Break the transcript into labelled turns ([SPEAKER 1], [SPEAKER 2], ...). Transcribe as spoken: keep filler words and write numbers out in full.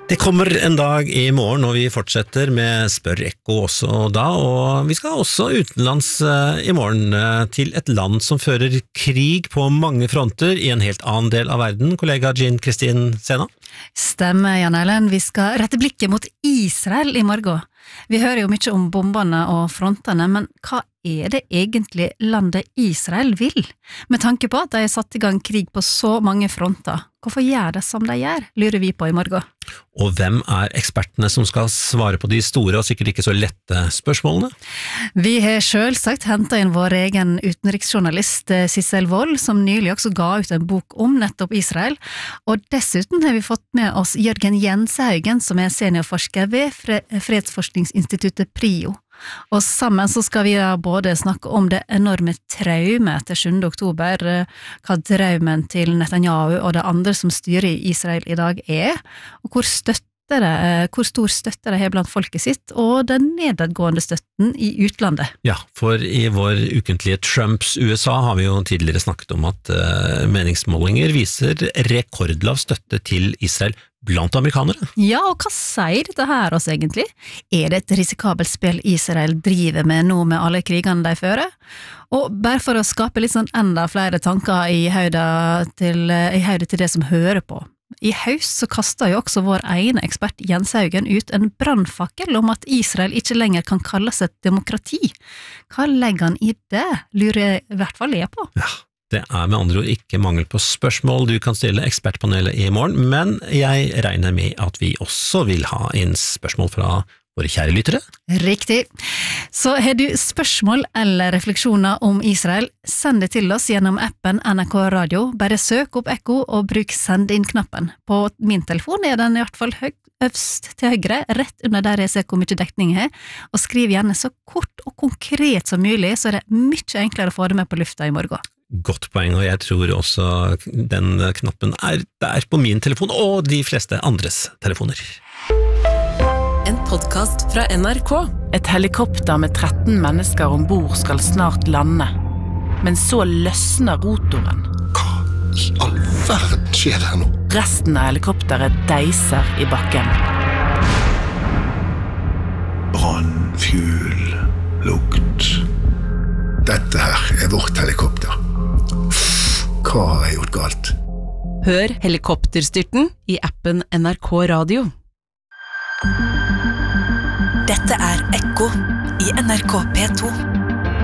[SPEAKER 1] Det kommer en dag I morgen når vi fortsetter med Spør Ekko også da, og vi skal også utenlands I morgen til et land som fører krig på mange fronter I en helt annen del av verden. Kollega Jean Kristin Sena?
[SPEAKER 2] Stemmer, Jan Eilen. Vi skal rette blikket mot Israel I morgen. Vi hører jo mye om bombene og frontene, men hva er det egentlig landet Israel vil? Med tanke på at de har satt I gang krig på så mange fronter, hvorfor gjør det som de gjør, lurer vi på I morgen.
[SPEAKER 1] Og hvem er ekspertene som skal svare på de store og sikkert ikke så lette spørsmålene?
[SPEAKER 2] Vi har selvsagt hentet inn vår egen utenriksjournalist Sissel Wold, som nylig også ga ut en bok om nettopp Israel, og dessuten har vi fått med oss Jørgen Jenshaugen, som er seniorforsker ved fredsforskningsinstituttet PRIO. Og sammen så skal vi da både snakke om det enorme traumet etter sjuende oktober, hva drømmen til Netanyahu og det andre som styrer I Israel I dag er, og hvor, støtte det, hvor stor støtte det har blant folket sitt, og den nedadgående støtten I utlandet.
[SPEAKER 1] Ja, for I vår ukentlige Trumps U S A har vi jo tidligere snakket om at uh, meningsmålinger viser rekordlav støtte til Israel blant amerikanere.
[SPEAKER 2] Ja, og hva sier dette her oss egentlig? Er det et risikabelt spill Israel driver med nå med alle krigene de fører? Og bare for å skape litt sånn enda flere tanker I høyde til, I høyde til det som hører på. I høst så kastet jo også vår egen ekspert Jenshaugen ut en brannfakkel om at Israel ikke lenger kan kalles et demokrati. Hva legger han I det? Lurer I hvert fall jeg på.
[SPEAKER 1] Ja. Det er med andre ord ikke mangel på spørsmål du kan stille ekspertpanelet I morgen, men jeg regner med at vi også vil ha inn spørsmål fra våre kjære lyttere.
[SPEAKER 2] Riktig. Så har du spørsmål eller refleksjoner om Israel, send det til oss gjennom appen N R K Radio. Bare søk opp Ekko og bruk send inn-knappen. På min telefon er den I hvert fall høy, øvst til høyre, rett under der jeg ser hvor mye dekning jeg har, og skriv gjerne så kort og konkret som mulig, så er det mye enklere å få det med på lufta I morgen.
[SPEAKER 1] Godt poeng, og jeg tror også den knappen er der på min telefon og de fleste andres telefoner.
[SPEAKER 3] En podcast fra N R K.
[SPEAKER 4] Et helikopter med tretten mennesker ombord skal snart lande. Men så løsner rotoren.
[SPEAKER 5] Hva I all verden skjer det her nå?
[SPEAKER 4] Resten av helikopteret deiser I bakken.
[SPEAKER 5] Brann, fuel, lukt. Dette her er vårt helikopter. Hva har jeg gjort galt?
[SPEAKER 3] Hør helikopterstyrten I appen N R K Radio.
[SPEAKER 6] Dette er Ekko I N R K P to.